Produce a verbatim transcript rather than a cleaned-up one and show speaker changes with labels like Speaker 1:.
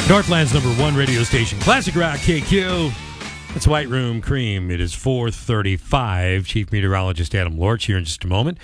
Speaker 1: Northland's number one radio station, Classic Rock K Q. That's White Room Cream. It is four thirty-five. Chief Meteorologist Adam Lorch here in just a moment.